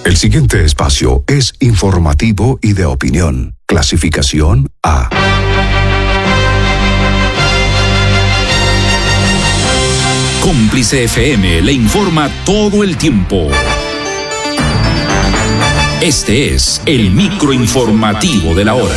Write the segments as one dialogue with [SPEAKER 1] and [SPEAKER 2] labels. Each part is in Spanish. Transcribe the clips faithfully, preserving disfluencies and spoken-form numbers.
[SPEAKER 1] El siguiente espacio es informativo y de opinión. Clasificación A.
[SPEAKER 2] Cómplice F M le informa todo el tiempo. Este es el microinformativo de la hora.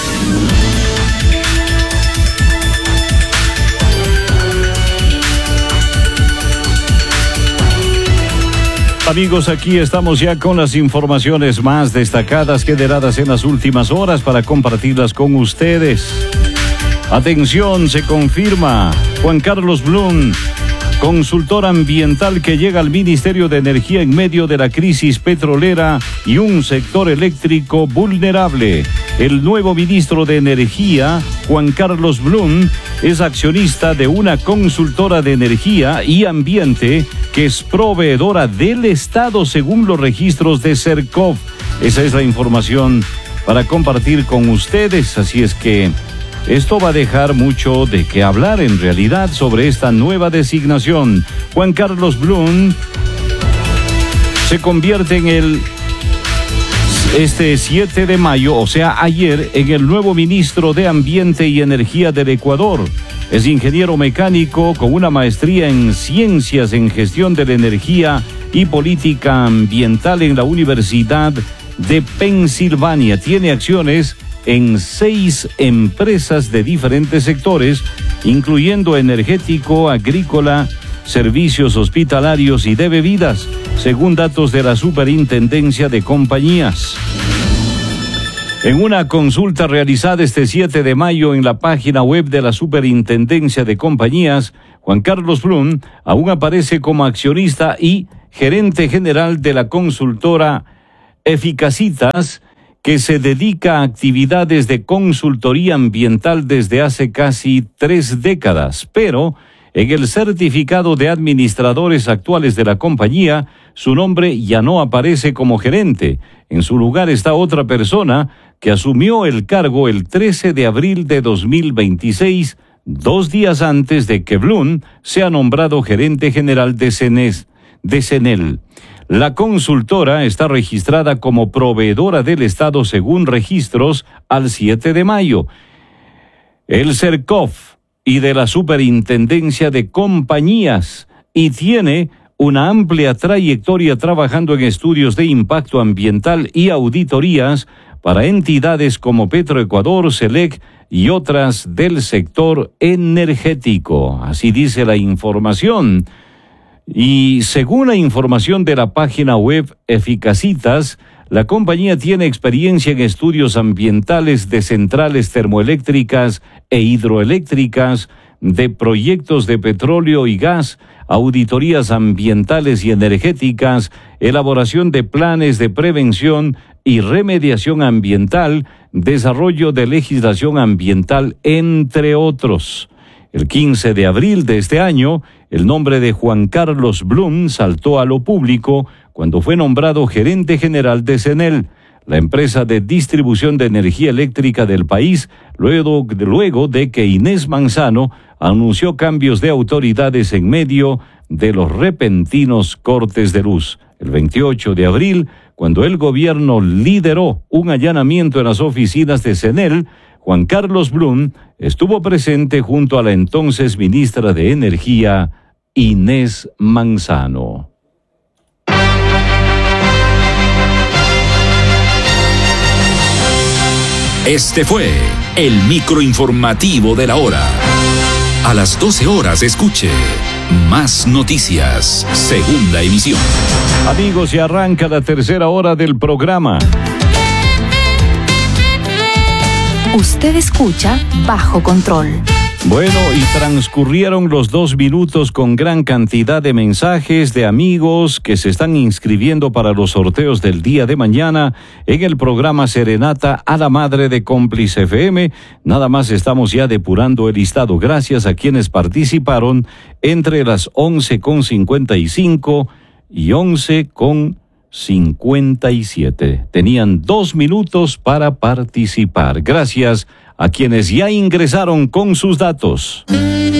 [SPEAKER 3] Amigos, aquí estamos ya con las informaciones más destacadas generadas en las últimas horas para compartirlas con ustedes. Atención, se confirma. Juan Carlos Blum, consultor ambiental que llega al Ministerio de Energía en medio de la crisis petrolera y un sector eléctrico vulnerable. El nuevo ministro de Energía, Juan Carlos Blum, es accionista de una consultora de energía y ambiente que es proveedora del Estado según los registros de Sercov. Esa es la información para compartir con ustedes, así es que esto va a dejar mucho de qué hablar en realidad sobre esta nueva designación. Juan Carlos Blum se convierte en el este siete de mayo, o sea ayer, en el nuevo ministro de Ambiente y Energía del Ecuador. Es ingeniero mecánico con una maestría en Ciencias en Gestión de la Energía y Política Ambiental en la Universidad de Pensilvania. Tiene acciones en seis empresas de diferentes sectores, incluyendo energético, agrícola, servicios hospitalarios y de bebidas, según datos de la Superintendencia de Compañías. En una consulta realizada este siete de mayo en la página web de la Superintendencia de Compañías, Juan Carlos Blum aún aparece como accionista y gerente general de la consultora Eficacitas, que se dedica a actividades de consultoría ambiental desde hace casi tres décadas, pero en el certificado de administradores actuales de la compañía, su nombre ya no aparece como gerente. En su lugar está otra persona que asumió el cargo el trece de abril de dos mil veintiséis, dos días antes de que Blum sea nombrado gerente general de CENES, de CENEL. La consultora está registrada como proveedora del Estado según registros al siete de mayo. El Sercov y de la Superintendencia de Compañías, y tiene una amplia trayectoria trabajando en estudios de impacto ambiental y auditorías para entidades como Petroecuador, SELEC y otras del sector energético. Así dice la información. Y según la información de la página web Eficacitas, la compañía tiene experiencia en estudios ambientales de centrales termoeléctricas e hidroeléctricas, de proyectos de petróleo y gas, auditorías ambientales y energéticas, elaboración de planes de prevención y remediación ambiental, desarrollo de legislación ambiental, entre otros. El quince de abril de este año, el nombre de Juan Carlos Blum saltó a lo público cuando fue nombrado gerente general de CENEL, la empresa de distribución de energía eléctrica del país, luego, luego de que Inés Manzano anunció cambios de autoridades en medio de los repentinos cortes de luz. El veintiocho de abril, cuando el gobierno lideró un allanamiento en las oficinas de CENEL, Juan Carlos Blum estuvo presente junto a la entonces ministra de Energía, Inés Manzano.
[SPEAKER 2] Este fue el microinformativo de la hora. A las doce horas escuche Más Noticias, segunda emisión.
[SPEAKER 3] Amigos, se arranca la tercera hora del programa.
[SPEAKER 4] Usted escucha Bajo Control.
[SPEAKER 3] Bueno, y transcurrieron los dos minutos con gran cantidad de mensajes de amigos que se están inscribiendo para los sorteos del día de mañana en el programa Serenata a la Madre de Cómplice F M. Nada más estamos ya depurando el listado. Gracias a quienes participaron entre las once con cincuenta y cinco y once con cincuenta y siete. Tenían dos minutos para participar. Gracias a quienes ya ingresaron con sus datos.